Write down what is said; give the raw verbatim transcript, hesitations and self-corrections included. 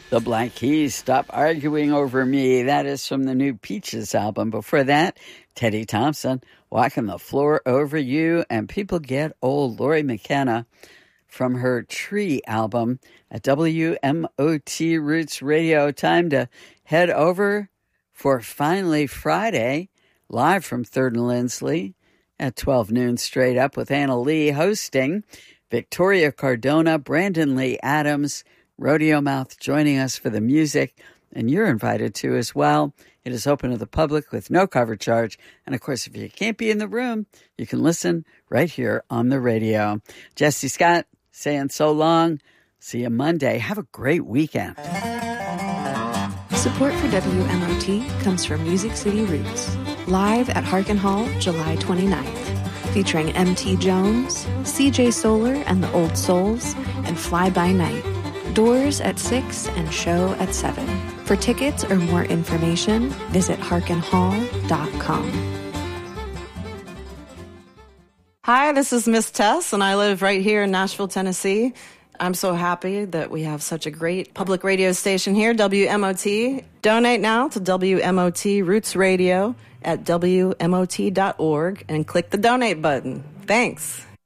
The Black Keys, Stop Arguing Over Me. That is from the new Peaches album. Before that, Teddy Thompson, Walking the Floor Over You. And People Get Old, Lori McKenna from her Tree album at W M O T Roots Radio. Time to head over for Finally Friday, live from third and Lindsley at twelve noon straight up with Anna Lee hosting. Victoria Cardona, Brandon Lee Adams, Rodeo Mouth joining us for the music, and you're invited to as well. It is open to the public with no cover charge. And, of course, if you can't be in the room, you can listen right here on the radio. Jesse Scott saying so long. See you Monday. Have a great weekend. Support for W M O T comes from Music City Roots, live at Harkin Hall, July twenty-ninth, featuring M T Jones, C J Solar and the Old Souls, and Fly By Night. Doors at six and show at seven. For tickets or more information, visit harkin hall dot com. Hi, this is Miss Tess, and I live right here in Nashville, Tennessee. I'm so happy that we have such a great public radio station here, W M O T. Donate now to W M O T Roots Radio at W M O T dot org and click the donate button. Thanks.